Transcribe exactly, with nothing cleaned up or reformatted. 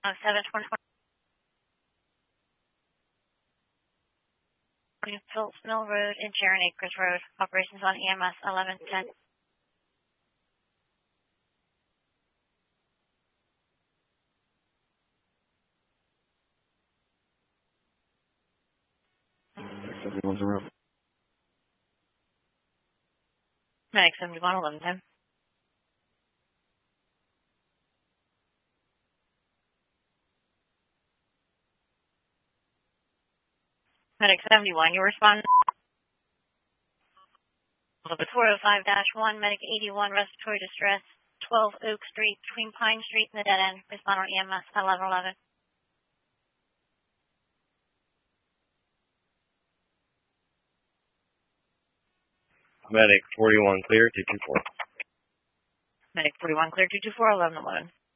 seven twenty Phillips Mill Road and Sharon Acres Road. Operations on E M S eleven ten. seventy-one's around. Medic seventy-one, eleven ten. Medic seventy-one, you respond. four oh five dash one, Medic eighty-one, respiratory distress, twelve Oak Street, between Pine Street and the dead end. Respond on E M S eleven eleven. Medic forty-one, clear, two two four. Medic forty-one, clear, two two four, eleven eleven.